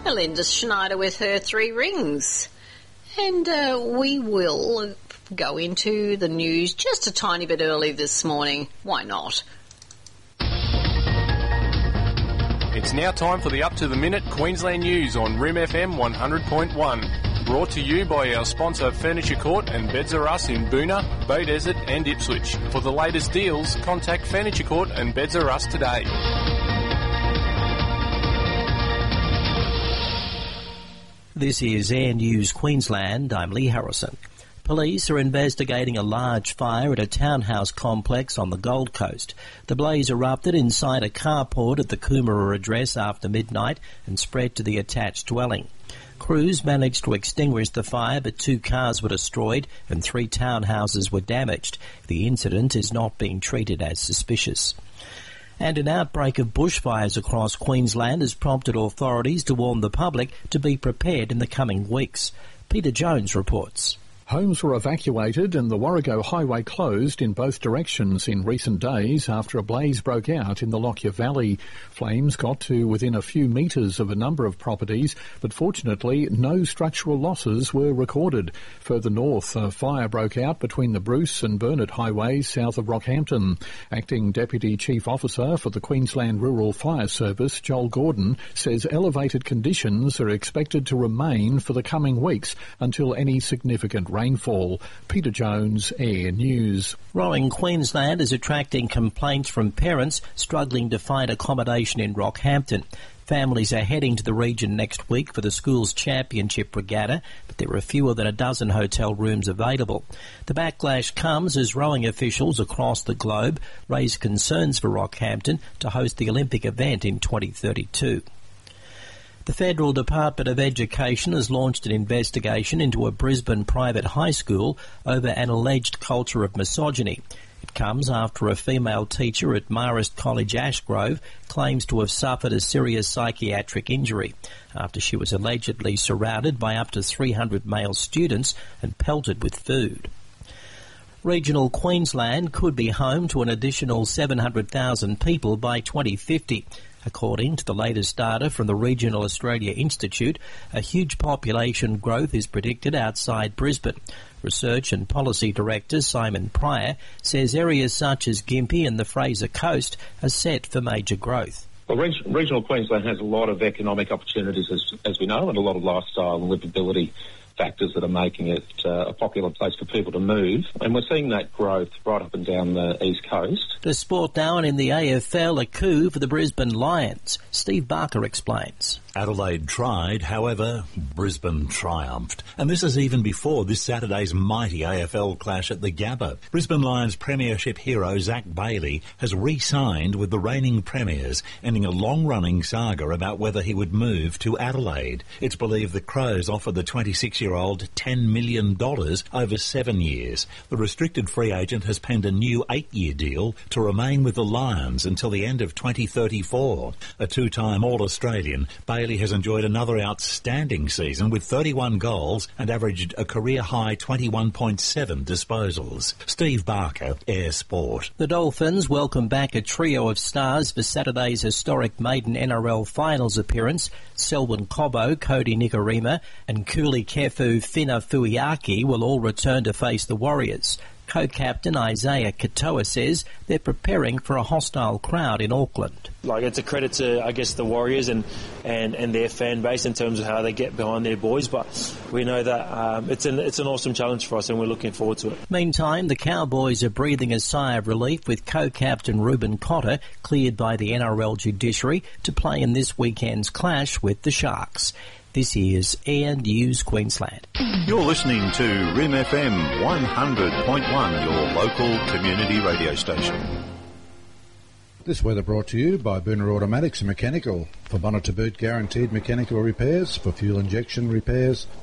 Melinda Schneider with her 3 rings. And we will go into the news just a tiny bit early this morning. Why not? It's now time for the up-to-the-minute Queensland news on Rim FM 100.1. Brought to you by our sponsor Furniture Court and Beds R Us in Boonah, Bay Desert and Ipswich. For the latest deals, contact Furniture Court and Beds R Us today. This is Air News Queensland. I'm Lee Harrison. Police are investigating a large fire at a townhouse complex on the Gold Coast. The blaze erupted inside a carport at the Coomera address after midnight and spread to the attached dwelling. Crews managed to extinguish the fire, but 2 cars were destroyed and 3 townhouses were damaged. The incident is not being treated as suspicious. And an outbreak of bushfires across Queensland has prompted authorities to warn the public to be prepared in the coming weeks. Peter Jones reports. Homes were evacuated and the Warrego Highway closed in both directions in recent days after a blaze broke out in the Lockyer Valley. Flames got to within a few metres of a number of properties, but fortunately no structural losses were recorded. Further north, a fire broke out between the Bruce and Burnett highways south of Rockhampton. Acting Deputy Chief Officer for the Queensland Rural Fire Service, Joel Gordon, says elevated conditions are expected to remain for the coming weeks until any significant rainfall. Peter Jones, Air News. Rowing Queensland is attracting complaints from parents struggling to find accommodation in Rockhampton. Families are heading to the region next week for the school's championship regatta, but there are fewer than a dozen hotel rooms available. The backlash comes as rowing officials across the globe raise concerns for Rockhampton to host the Olympic event in 2032. The Federal Department of Education has launched an investigation into a Brisbane private high school over an alleged culture of misogyny. It comes after a female teacher at Marist College Ashgrove claims to have suffered a serious psychiatric injury after she was allegedly surrounded by up to 300 male students and pelted with food. Regional Queensland could be home to an additional 700,000 people by 2050. According to the latest data from the Regional Australia Institute, a huge population growth is predicted outside Brisbane. Research and Policy Director Simon Pryor says areas such as Gympie and the Fraser Coast are set for major growth. Well, regional Queensland has a lot of economic opportunities, as we know, and a lot of lifestyle and livability factors that are making it a popular place for people to move. And we're seeing that growth right up and down the East Coast. The sport now, and in the AFL, a coup for the Brisbane Lions. Steve Barker explains. Adelaide tried, however, Brisbane triumphed. And this is even before this Saturday's mighty AFL clash at the Gabba. Brisbane Lions premiership hero Zach Bailey has re-signed with the reigning premiers, ending a long-running saga about whether he would move to Adelaide. It's believed the Crows offered the 26-year-old $10 million over 7 years. The restricted free agent has penned a new 8-year deal to remain with the Lions until the end of 2034. A 2-time All-Australian, Bailey has enjoyed another outstanding season with 31 goals and averaged a career-high 21.7 disposals. Steve Barker, Air Sport. The Dolphins welcome back a trio of stars for Saturday's historic maiden NRL Finals appearance. Selwyn Cobbo, Cody Nikorima and Kuli Kefu Fina-Fuiaki will all return to face the Warriors. Co-captain Isaiah Katoa says they're preparing for a hostile crowd in Auckland. It's a credit to, I guess, the Warriors and their fan base in terms of how they get behind their boys, but we know that it's an awesome challenge for us and we're looking forward to it. Meantime, the Cowboys are breathing a sigh of relief with co-captain Ruben Cotter cleared by the NRL judiciary to play in this weekend's clash with the Sharks. This is Air News Queensland. You're listening to Rim FM 100.1, your local community radio station. This weather brought to you by Booner Automatics and Mechanical. For bonnet to boot guaranteed mechanical repairs, for fuel injection repairs,